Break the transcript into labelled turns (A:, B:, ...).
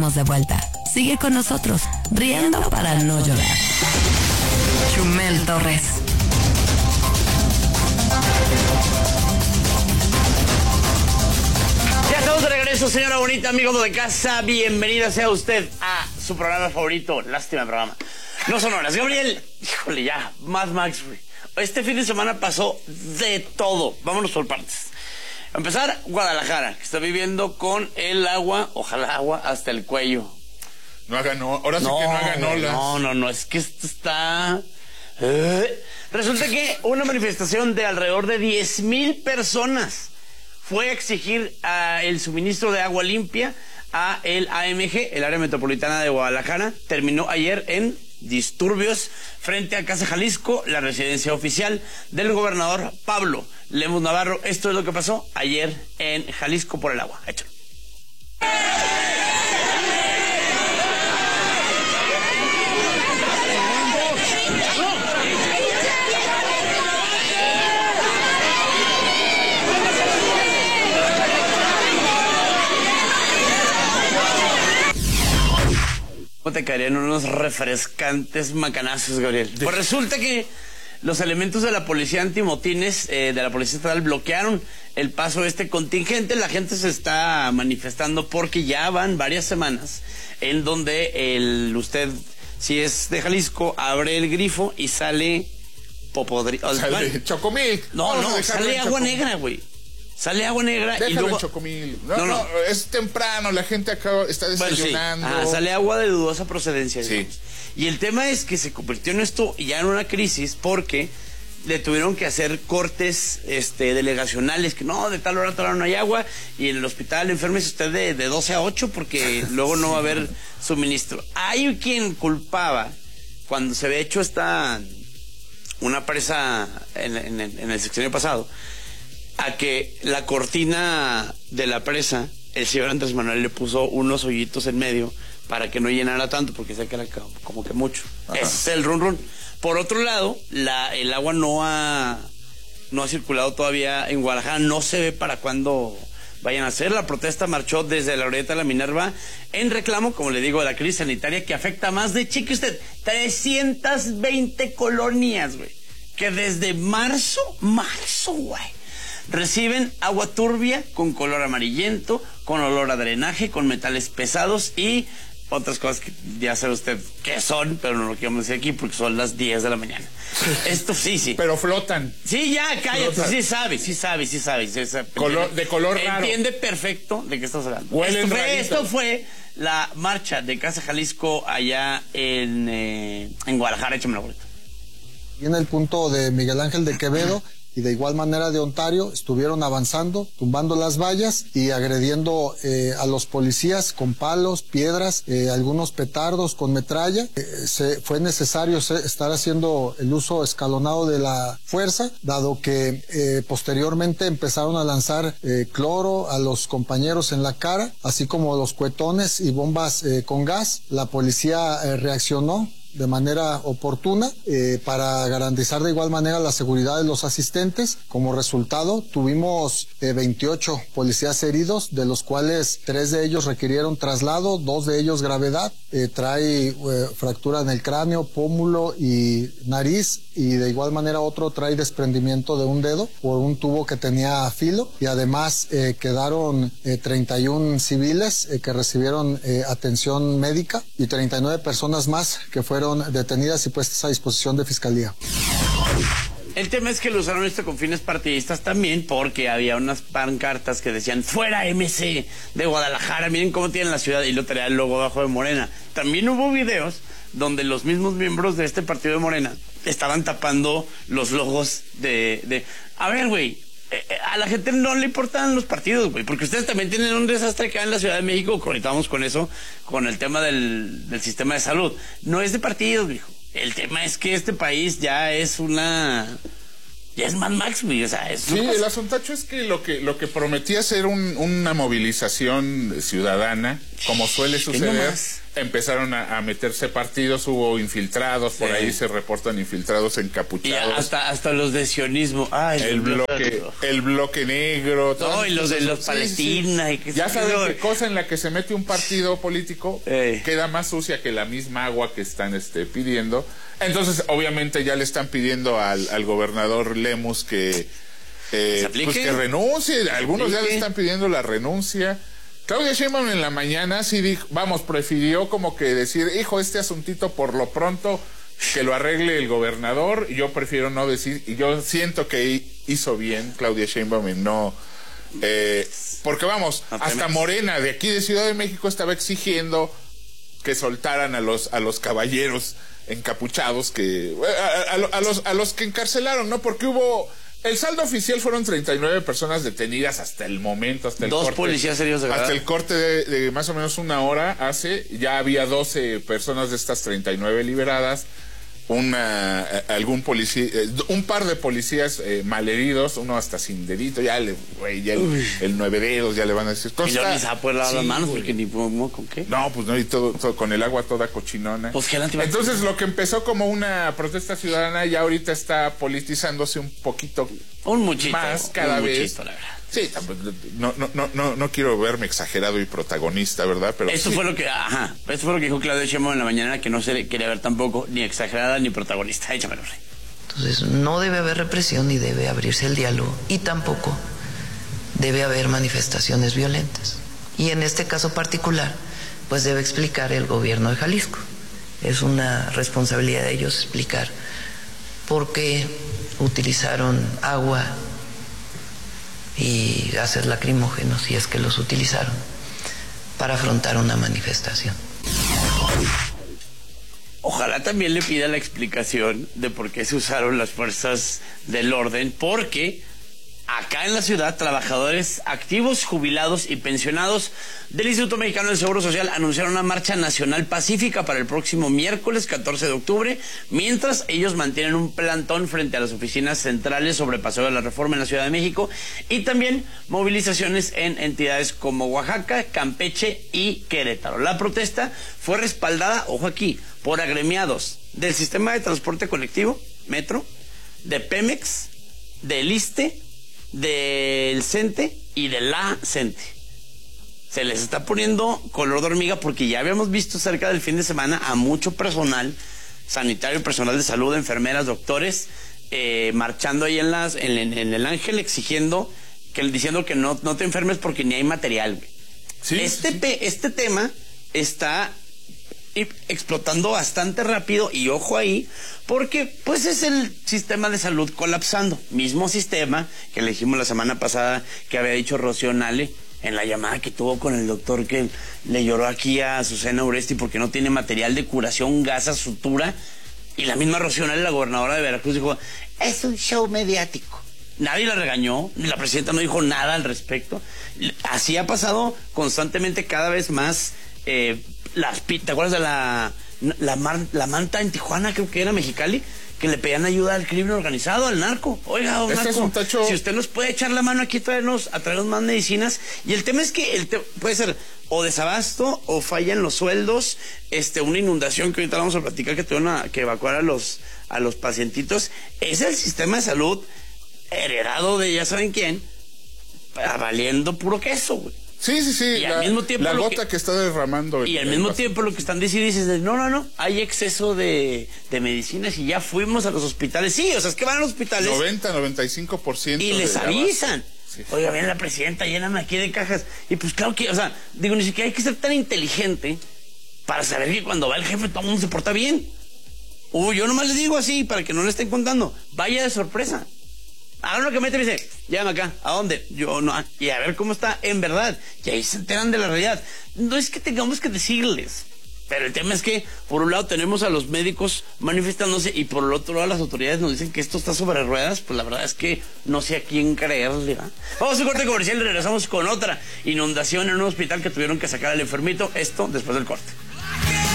A: De vuelta. Sigue con nosotros, riendo para no llorar. Chumel Torres.
B: Ya estamos de regreso, señora bonita, amigo de casa. Bienvenida sea usted a su programa favorito. Lástima programa. No son horas. Gabriel, híjole ya, Mad Max, güey. Este fin de semana pasó de todo. Vámonos por partes. A empezar, Guadalajara, que está viviendo con el agua, ojalá agua, hasta el cuello.
C: No hagan, ahora sí que no hagan olas. No,
B: es que esto está... Resulta que una manifestación de alrededor de 10,000 personas fue a exigir el suministro de agua limpia a el AMG, el área metropolitana de Guadalajara. Terminó ayer en disturbios frente a Casa Jalisco, la residencia oficial del gobernador Pablo Lemus Navarro. Esto es lo que pasó ayer en Jalisco por el agua. Échalo. ¿Cómo te caerían unos refrescantes macanazos, Gabriel? Pues resulta que los elementos de la policía antimotines, de la policía estatal, bloquearon el paso de este contingente. La gente se está manifestando porque ya van varias semanas en donde usted, si es de Jalisco, abre el grifo y sale popodrido.
C: Sale chocomil.
B: No, sale agua negra, güey. Sale agua negra.
C: Déjalo
B: y luego...
C: en chocomil. No, es temprano, la gente acá está desayunando.
B: Bueno, sí. Sale agua de dudosa procedencia.
C: Sí.
B: Y el tema es que se convirtió en esto ya en una crisis porque le tuvieron que hacer cortes delegacionales, que no, de tal hora a tal hora no hay agua, y en el hospital enférmese usted de 12 a 8 porque luego no va a haber suministro. Hay quien culpaba, cuando se había hecho una presa en el sexenio pasado, a que la cortina de la presa, el señor Andrés Manuel le puso unos hoyitos en medio para que no llenara tanto, porque sé que era como que mucho. Ajá. Ese es el run. Por otro lado, el agua no ha circulado todavía en Guadalajara, no se ve para cuándo vayan a hacer. La protesta marchó desde la Glorieta de la Minerva en reclamo, como le digo, de la crisis sanitaria que afecta a más de, cheque usted, 320 colonias, güey, que desde marzo, güey, reciben agua turbia con color amarillento, con olor a drenaje, con metales pesados y otras cosas que ya sabe usted qué son, pero no lo quiero decir aquí porque son las 10 de la mañana. Esto sí.
C: Pero flotan.
B: Sí, ya, cállate, flotan. Sí sabe.
C: De color raro.
B: Entiende perfecto de qué estás hablando. Esto fue la marcha de Casa Jalisco allá en Guadalajara. Échame la boleta.
D: Y en el punto de Miguel Ángel de Quevedo y de igual manera de Ontario, estuvieron avanzando, tumbando las vallas y agrediendo a los policías con palos, piedras, algunos petardos con metralla. Fue necesario estar haciendo el uso escalonado de la fuerza, dado que posteriormente empezaron a lanzar cloro a los compañeros en la cara, así como los cuetones y bombas con gas. La policía reaccionó de manera oportuna para garantizar de igual manera la seguridad de los asistentes. Como resultado, tuvimos 28 policías heridos, de los cuales 3 de ellos requirieron traslado, 2 de ellos gravedad. Trae fractura en el cráneo, pómulo y nariz, y de igual manera otro trae desprendimiento de un dedo por un tubo que tenía filo, y además quedaron 31 civiles que recibieron atención médica y 39 personas más que fueron detenidas y puestas a disposición de fiscalía.
B: El tema es que lo usaron con fines partidistas también, porque había unas pancartas que decían fuera MC de Guadalajara, miren cómo tienen la ciudad, y lo traía el logo abajo de Morena. También hubo videos donde los mismos miembros de este partido de Morena estaban tapando los logos de... A ver, güey, a la gente no le importan los partidos, güey, porque ustedes también tienen un desastre acá en la Ciudad de México, ahorita vamos con eso, con el tema del sistema de salud. No es de partidos, viejo. El tema es que este país ya es Mad Max, güey, o sea, es...
C: Sí, el asuntacho es que lo que prometía ser una movilización ciudadana, como suele suceder, empezaron a meterse partidos, hubo infiltrados, por ahí se reportan infiltrados encapuchados.
B: Y hasta los de sionismo. Ay,
C: el bloque negro.
B: No, y los de los Palestina.
C: Sí.
B: Y que
C: ya saben qué cosa en la que se mete un partido político queda más sucia que la misma agua que están pidiendo. Entonces, obviamente, ya le están pidiendo al gobernador Lemus que pues que renuncie. Algunos ya le están pidiendo la renuncia. Claudia Sheinbaum en la mañana sí dijo, prefirió como que decir, hijo, este asuntito por lo pronto que lo arregle el gobernador. Yo prefiero no decir, y yo siento que hizo bien Claudia Sheinbaum en no... porque hasta Morena de aquí de Ciudad de México estaba exigiendo que soltaran a los caballeros encapuchados a los que encarcelaron, ¿no? Porque el saldo oficial fueron 39 personas detenidas hasta el momento,
B: Dos policías serios de verdad.
C: Hasta el corte de más o menos una hora ya había 12 personas de estas 39 liberadas, algún policía, un par de policías malheridos, uno hasta sin dedito, el 9 dedos, ya le van a decir.
B: Y no les ha lavar las manos porque ni con qué.
C: No, pues no, y todo con el agua toda cochinona.
B: Pues,
C: entonces lo que empezó como una protesta ciudadana ya ahorita está politizándose un poquito más cada vez.
B: La verdad.
C: Sí, no quiero verme exagerado y protagonista, ¿verdad? Pero
B: esto fue lo que dijo Claudia Sheinbaum en la mañana, que no se quería ver tampoco ni exagerada ni protagonista. Échamelo, Rey.
E: Entonces, no debe haber represión ni debe abrirse el diálogo, y tampoco debe haber manifestaciones violentas. Y en este caso particular, pues debe explicar el gobierno de Jalisco. Es una responsabilidad de ellos explicar por qué utilizaron agua y gases lacrimógenos, si es que los utilizaron, para afrontar una manifestación.
B: Ojalá también le pida la explicación de por qué se usaron las fuerzas del orden, porque acá en la ciudad, trabajadores activos, jubilados y pensionados del Instituto Mexicano del Seguro Social anunciaron una marcha nacional pacífica para el próximo miércoles 14 de octubre, mientras ellos mantienen un plantón frente a las oficinas centrales sobre Paseo de la Reforma en la Ciudad de México, y también movilizaciones en entidades como Oaxaca, Campeche y Querétaro. La protesta fue respaldada, ojo aquí, por agremiados del sistema de transporte colectivo, Metro, de Pemex, del ISSSTE, del CENTE y de la CENTE. Se les está poniendo color de hormiga porque ya habíamos visto cerca del fin de semana a mucho personal sanitario, personal de salud, enfermeras, doctores, marchando ahí en el Ángel, diciendo que no te enfermes porque ni hay material. Sí, este tema está explotando bastante rápido, y ojo ahí, porque pues es el sistema de salud colapsando, mismo sistema que le dijimos la semana pasada que había dicho Rocío Nale en la llamada que tuvo con el doctor que le lloró aquí a Susana Uresti porque no tiene material de curación, gasas, sutura, y la misma Rocío Nale, la gobernadora de Veracruz, dijo, es un show mediático. Nadie la regañó, la presidenta no dijo nada al respecto. Así ha pasado constantemente, cada vez más. ¿Te acuerdas de la manta en Tijuana, creo que era Mexicali, que le pedían ayuda al crimen organizado, al narco? Oiga, narco,
C: es un tacho...
B: si usted nos puede echar la mano aquí a traernos más medicinas. Y el tema es que puede ser o desabasto o falla en los sueldos, una inundación que ahorita vamos a platicar, que tuvieron que evacuar a los pacientitos. Es el sistema de salud heredado de ya saben quién, valiendo puro queso, güey.
C: Sí.
B: Y al mismo tiempo
C: la gota que está derramando.
B: Y al mismo tiempo lo que están diciendo es, no, hay exceso de medicinas y ya fuimos a los hospitales. Sí, o sea, es que van a los hospitales.
C: 90-95%.
B: Y les avisan. Sí. Oiga, viene la presidenta, lléname aquí de cajas. Y pues claro que, ni siquiera hay que ser tan inteligente para saber que cuando va el jefe todo el mundo se porta bien. Yo nomás les digo así, para que no le estén contando. Vaya de sorpresa. Hagan lo que mete y dice, llévame acá, ¿a dónde? Yo no, y a ver cómo está en verdad. Y ahí se enteran de la realidad. No es que tengamos que decirles, pero el tema es que, por un lado, tenemos a los médicos manifestándose, y por el otro lado, las autoridades nos dicen que esto está sobre ruedas. Pues la verdad es que no sé a quién creerle, ¿verdad? Vamos a un corte comercial y regresamos con otra inundación en un hospital que tuvieron que sacar al enfermito. Esto después del corte.